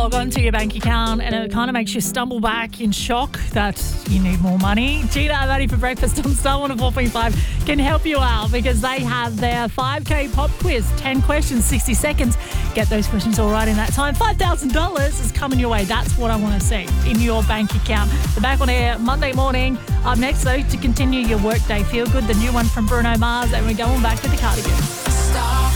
log on to your bank account and it kind of makes you stumble back in shock that you need more money. Gina and Maddie for breakfast on Star 104.5 can help you out because they have their 5K pop quiz. 10 questions, 60 seconds. Get those questions all right in that time. $5,000 is coming your way. That's what I want to see in your bank account. We're back on air Monday morning. Up next, though, to continue your workday feel good, the new one from Bruno Mars, and we're going back to the Cardigans. Star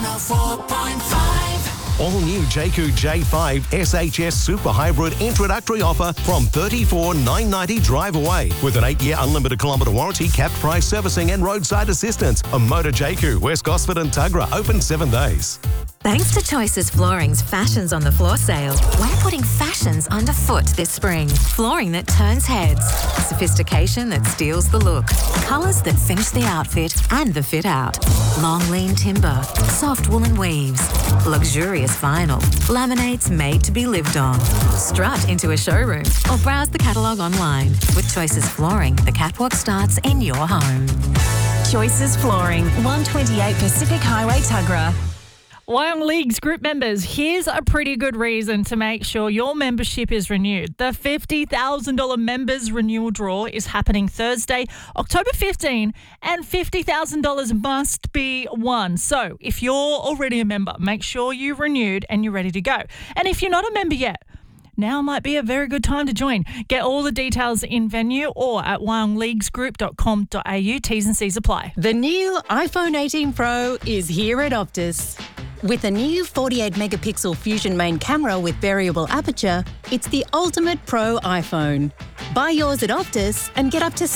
104.5. All new JQ J5 SHS Super Hybrid introductory offer from $34,990 drive away with an 8-year unlimited kilometre warranty, capped price servicing and roadside assistance. A Motor JQ, West Gosford and Tuggerah, open 7 days. Thanks to Choices Flooring's Fashions on the Floor sale, we're putting fashions underfoot this spring. Flooring that turns heads, sophistication that steals the look, colours that finish the outfit and the fit out. Long lean timber, soft woolen weaves, luxurious vinyl, laminates made to be lived on. Strut into a showroom or browse the catalogue online. With Choices Flooring, the catwalk starts in your home. Choices Flooring, 128 Pacific Highway, Tuggerah. Wyong Leagues group members, here's a pretty good reason to make sure your membership is renewed. The $50,000 members renewal draw is happening Thursday, October 15, and $50,000 must be won. So if you're already a member, make sure you're renewed and you're ready to go. And if you're not a member yet, now might be a very good time to join. Get all the details in venue or at wyongleaguesgroup.com.au. T's and C's apply. The new iPhone 18 Pro is here at Optus. With a new 48-megapixel Fusion main camera with variable aperture, it's the ultimate pro iPhone. Buy yours at Optus and get up to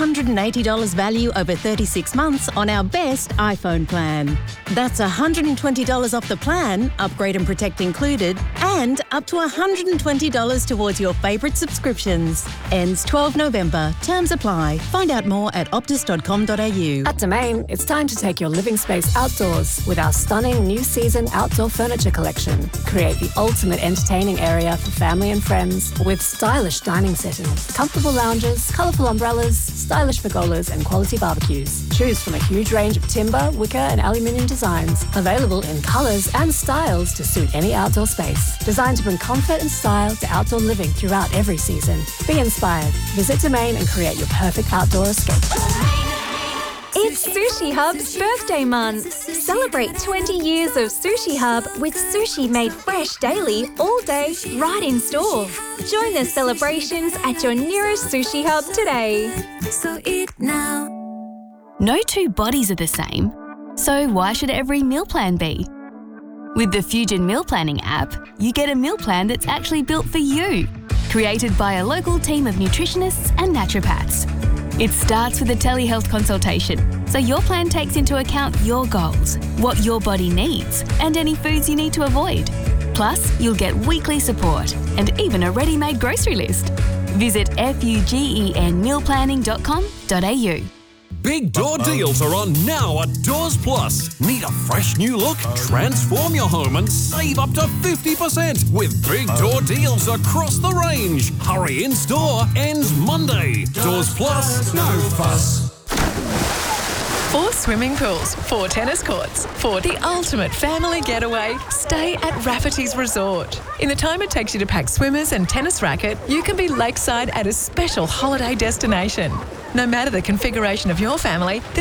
$780 value over 36 months on our best iPhone plan. That's $120 off the plan, upgrade and protect included, and up to $120 towards your favourite subscriptions. Ends 12 November. Terms apply. Find out more at optus.com.au. At Domain, it's time to take your living space outdoors with our stunning new season outdoor furniture collection. Create the ultimate entertaining area for family and friends with stylish dining settings, comfortable lounges, colourful umbrellas, stylish pergolas and quality barbecues. Choose from a huge range of timber, wicker and aluminium designs, available in colours and styles to suit any outdoor space. Designed to bring comfort and style to outdoor living throughout every season. Be inspired. Visit Domain and create your perfect outdoor escape. It's Sushi Hub's birthday month. Celebrate 20 years of Sushi Hub with sushi made fresh daily, all day, right in store. Join the celebrations at your nearest Sushi Hub today. So eat now. No two bodies are the same, so why should every meal plan be? With the Fusion Meal Planning app, you get a meal plan that's actually built for you, created by a local team of nutritionists and naturopaths. It starts with a telehealth consultation, so your plan takes into account your goals, what your body needs, and any foods you need to avoid. Plus, you'll get weekly support and even a ready-made grocery list. Visit fugenmealplanning.com.au. Big door deals are on now at Doors Plus. Need a fresh new look? Transform your home and save up to 50% with big door deals across the range. Hurry in store, ends Monday. Doors Plus, no fuss. 4 swimming pools, 4 tennis courts. For the ultimate family getaway, stay at Rafferty's Resort. In the time it takes you to pack swimmers and tennis racket, you can be lakeside at a special holiday destination. No matter the configuration of your family,